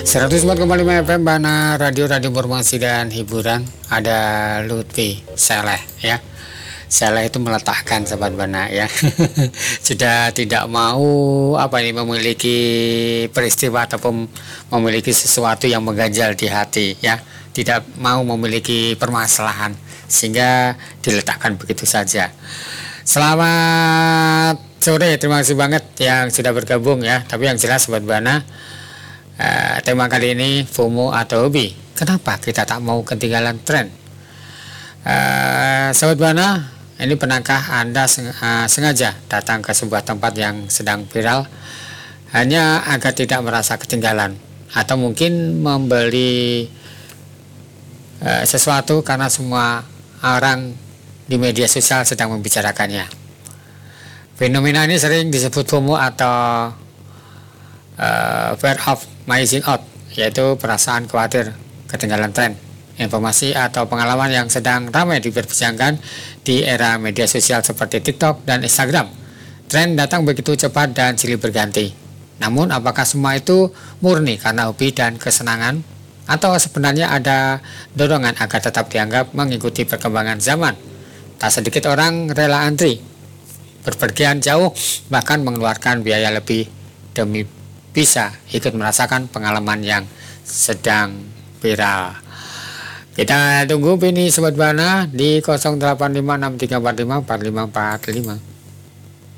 104,5 FM Bana, radio informasi dan hiburan. Ada Lutfi Saleh ya. Saleh itu meletakkan sahabat Bana ya. Sudah tidak mau memiliki peristiwa ataupun memiliki sesuatu yang mengganjal di hati ya. Tidak mau memiliki permasalahan sehingga diletakkan begitu saja. Selamat sore, terima kasih banget yang sudah bergabung ya. Tapi yang jelas sahabat Bana, tema kali ini FOMO atau hobi. Kenapa kita tak mau ketinggalan tren? Sahabat Bana, ini pernahkah Anda sengaja datang ke sebuah tempat yang sedang viral hanya agar tidak merasa ketinggalan, atau mungkin membeli sesuatu karena semua orang di media sosial sedang membicarakannya? Fenomena ini sering disebut FOMO atau fear of missing out, yaitu perasaan khawatir ketinggalan tren, informasi atau pengalaman yang sedang ramai diperbincangkan di era media sosial seperti TikTok dan Instagram. Tren datang begitu cepat dan silih berganti. Namun apakah semua itu murni karena hobi dan kesenangan, atau sebenarnya ada dorongan agar tetap dianggap mengikuti perkembangan zaman? Tak sedikit orang rela antri, berpergian jauh, bahkan mengeluarkan biaya lebih demi bisa ikut merasakan pengalaman yang sedang viral. Kita tunggu opini Sobat Bana di 085634545545.